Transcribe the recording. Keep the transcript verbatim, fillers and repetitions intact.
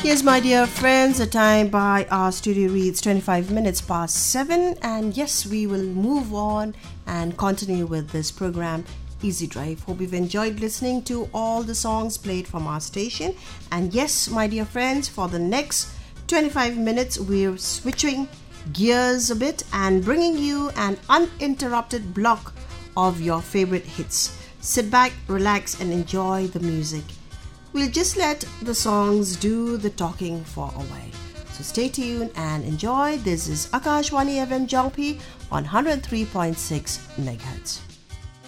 Yes, my dear friends, the time by our studio reads twenty-five minutes past seven, and yes, we will move on and continue with this program, Easy Drive. Hope you've enjoyed listening to all the songs played from our station. And yes, my dear friends, for the next twenty-five minutes, we're switching gears a bit and bringing you an uninterrupted block of your favorite hits. Sit back, relax, and enjoy the music. We'll just let the songs do the talking for a while. So stay tuned and enjoy. This is Akashwani F M Jangpi on one oh three point six megahertz.